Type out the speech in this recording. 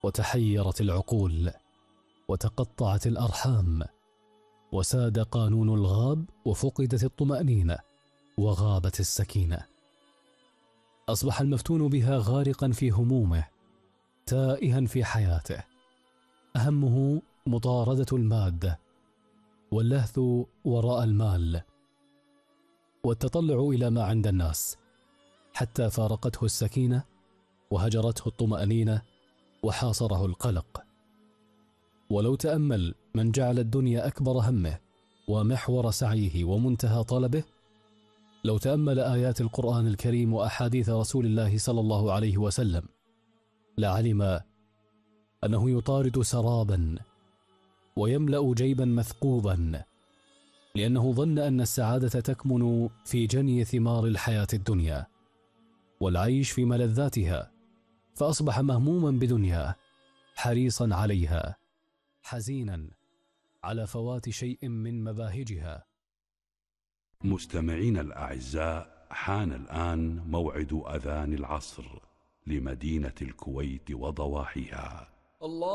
وتحيرت العقول وتقطعت الأرحام، وساد قانون الغاب وفقدت الطمأنينة وغابت السكينة. أصبح المفتون بها غارقا في همومه، تائها في حياته، أهمه مطاردة المادة واللهث وراء المال والتطلع إلى ما عند الناس، حتى فارقته السكينة وهجرته الطمأنينة وحاصره القلق. ولو تأمل من جعل الدنيا أكبر همه ومحور سعيه ومنتهى طلبه، لو تأمل آيات القرآن الكريم وأحاديث رسول الله صلى الله عليه وسلم، لعلم أنه يطارد سرابا ويملأ جيبا مثقوبا، لأنه ظن أن السعادة تكمن في جني ثمار الحياة الدنيا والعيش في ملذاتها، فأصبح مهموما بدنياه، حريصا عليها، حزينا على فوات شيء من مباهجها. مستمعين الأعزاء، حان الآن موعد أذان العصر لمدينة الكويت وضواحيها. الله